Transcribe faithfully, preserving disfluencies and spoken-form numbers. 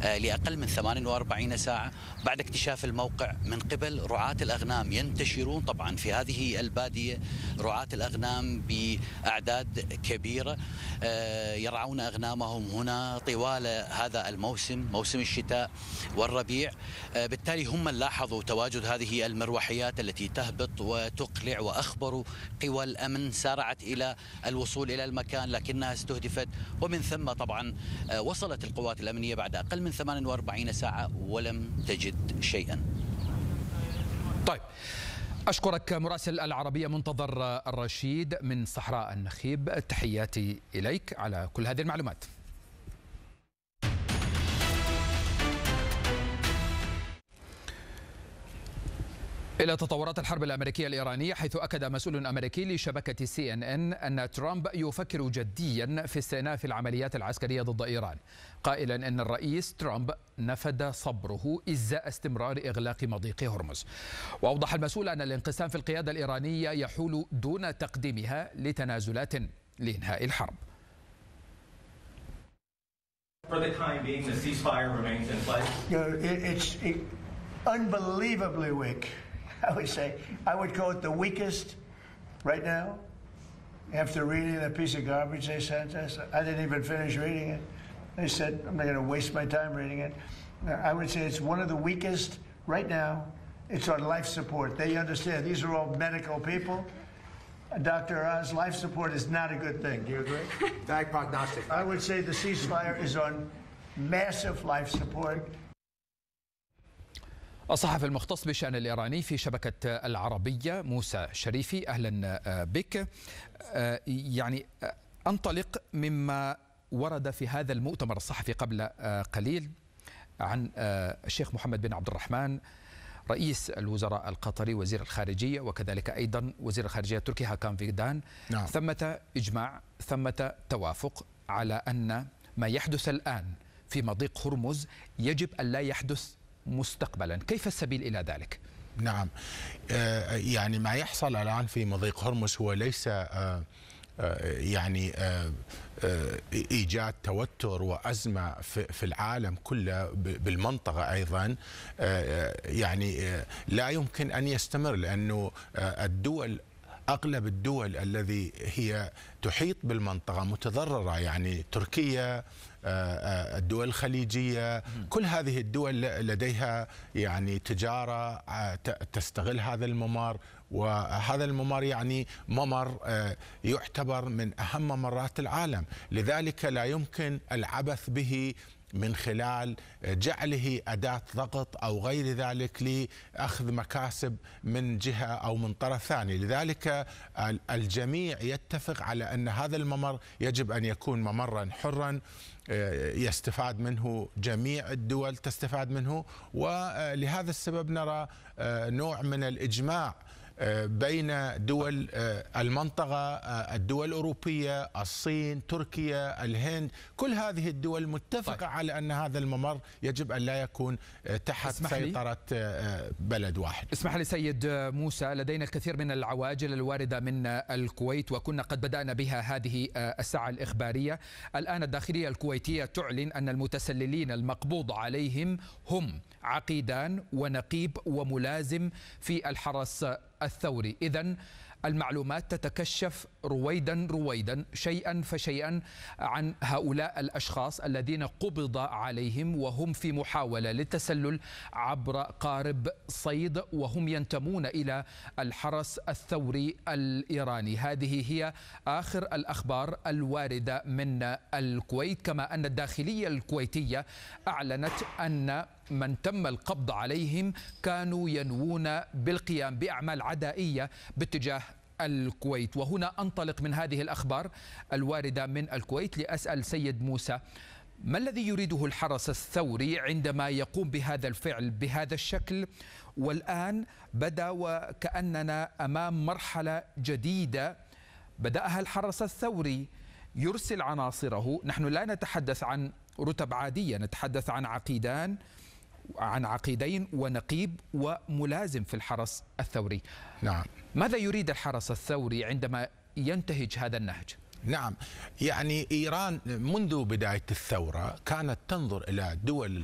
لأقل من ثمانية وأربعين ساعة بعد اكتشاف الموقع من قبل رعاة الأغنام. ينتشرون طبعا في هذه البادية رعاة الأغنام بأعداد كبيرة، يرعون أغنامهم هنا طوال هذا الموسم، موسم الشتاء والربيع. بالتالي هم من لاحظوا تواجد هذه المروحيات التي تهبط وتقلع، وأخبروا قوى الأمن، سارعت إلى الوصول إلى المكان لكنها استهدفت، ومن ثم طبعا وصلت القوات الأمنية بعد أقل من ثمانية وأربعين ساعة ولم تجد شيئا. طيب، أشكرك مراسل العربية منتظر الرشيد من صحراء النخيب، تحياتي إليك على كل هذه المعلومات. إلى تطورات الحرب الأمريكية الإيرانية، حيث أكد مسؤول أمريكي لشبكة سي إن إن أن ترامب يفكر جديا في استئناف العمليات العسكرية ضد إيران، قائلا أن الرئيس ترامب نفد صبره إزاء استمرار إغلاق مضيق هرمز. وأوضح المسؤول أن الانقسام في القيادة الإيرانية يحول دون تقديمها لتنازلات لإنهاء الحرب. For the time being, the ceasefire remains in place. You know, it, it's it, unbelievably weak. I would say I would call it the weakest right now. After reading that piece of garbage they sent us, I didn't even finish reading it. They said I'm not going to waste my time reading it. I would say it's one of the weakest right now. It's on life support. They understand these are all medical people. Doctor Oz, life support is not a good thing. Do you agree? Bad prognostic. I would say the ceasefire is on massive life support. الصحفي المختص بالشأن الإيراني في شبكة العربية موسى شريفي، أهلا بك. يعني أنطلق مما ورد في هذا المؤتمر الصحفي قبل قليل عن الشيخ محمد بن عبد الرحمن رئيس الوزراء القطري وزير الخارجية، وكذلك أيضا وزير الخارجية التركي هاكان فيدان. نعم. ثمة إجماع، ثمة توافق على أن ما يحدث الآن في مضيق هرمز يجب أن لا يحدث مستقبلا. كيف السبيل إلى ذلك؟ نعم، يعني ما يحصل الآن في مضيق هرمز هو ليس يعني إيجاد توتر وأزمة في العالم كله، بالمنطقة أيضا، يعني لا يمكن أن يستمر، لأنه الدول أغلب الدول الذي هي تحيط بالمنطقة متضررة، يعني تركيا، الدول الخليجية، كل هذه الدول لديها يعني تجارة تستغل هذا الممر، وهذا الممر يعني ممر يعتبر من أهم ممرات العالم، لذلك لا يمكن العبث به من خلال جعله أداة ضغط أو غير ذلك لأخذ مكاسب من جهة أو من طرف ثاني. لذلك الجميع يتفق على أن هذا الممر يجب أن يكون ممرا حرا يستفاد منه جميع الدول، تستفاد منه، ولهذا السبب نرى نوع من الإجماع بين دول المنطقة، الدول الأوروبية، الصين، تركيا، الهند، كل هذه الدول متفقة طيب. على أن هذا الممر يجب أن لا يكون تحت سيطرة بلد واحد. اسمح لي سيد موسى، لدينا الكثير من العواجل الواردة من الكويت، وكنا قد بدأنا بها هذه الساعة الإخبارية. الآن الداخلية الكويتية تعلن أن المتسللين المقبوض عليهم هم عقيدان ونقيب وملازم في الحرس الثوري. إذن المعلومات تتكشف رويدا رويدا، شيئا فشيئا، عن هؤلاء الأشخاص الذين قبض عليهم وهم في محاولة للتسلل عبر قارب صيد، وهم ينتمون إلى الحرس الثوري الإيراني. هذه هي آخر الأخبار الواردة من الكويت، كما أن الداخلية الكويتية أعلنت أن من تم القبض عليهم كانوا ينوون بالقيام بأعمال عدائية باتجاه الكويت. وهنا أنطلق من هذه الأخبار الواردة من الكويت لأسأل سيد موسى، ما الذي يريده الحرس الثوري عندما يقوم بهذا الفعل بهذا الشكل؟ والآن بدأ وكأننا أمام مرحلة جديدة بدأها الحرس الثوري، يرسل عناصره. نحن لا نتحدث عن رتب عادية، نتحدث عن عقيدان عن عقيدين ونقيب وملازم في الحرس الثوري. نعم. ماذا يريد الحرس الثوري عندما ينتهج هذا النهج؟ نعم، يعني إيران منذ بداية الثورة كانت تنظر إلى دول